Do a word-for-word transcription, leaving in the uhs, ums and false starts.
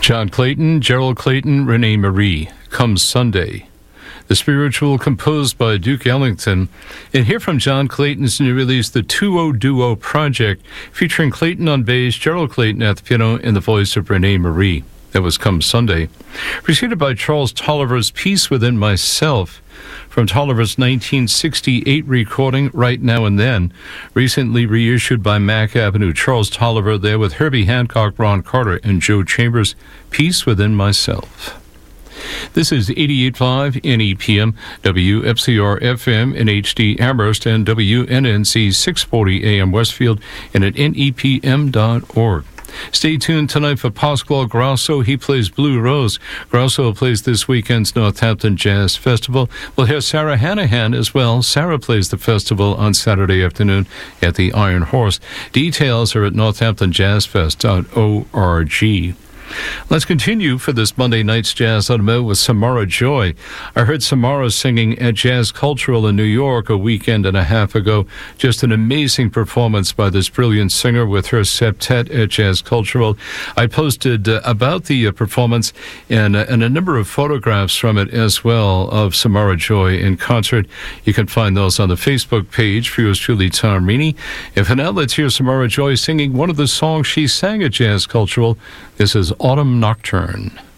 John Clayton, Gerald Clayton, Renee Marie, Come Sunday. The Spiritual, composed by Duke Ellington. And here from John Clayton's new release, the two oh Duo Project, featuring Clayton on bass, Gerald Clayton at the piano, and the voice of Renee Marie. That was Come Sunday. Preceded by Charles Tolliver's Peace Within Myself, from Tolliver's nineteen sixty-eight recording, Right Now and Then, recently reissued by Mack Avenue. Charles Tolliver there with Herbie Hancock, Ron Carter, and Joe Chambers, Peace Within Myself. This is eighty-eight point five N E P M, W F C R F M in H D Amherst, and W N N C six forty A M Westfield, and at N E P M dot org. Stay tuned tonight for Pasquale Grasso. He plays Blue Rose. Grasso plays this weekend's Northampton Jazz Festival. We'll hear Sarah Hanahan as well. Sarah plays the festival on Saturday afternoon at the Iron Horse. Details are at northampton jazz fest dot org. Let's continue for this Monday night's Jazz on the Mill with Samara Joy. I heard Samara singing at Jazz Cultural in New York a weekend and a half ago. Just an amazing performance by this brilliant singer with her septet at Jazz Cultural. I posted uh, about the uh, performance and, uh, and a number of photographs from it as well of Samara Joy in concert. You can find those on the Facebook page for yours truly, Tom Reaney. And for now, let's hear Samara Joy singing one of the songs she sang at Jazz Cultural. This is Autumn Nocturne.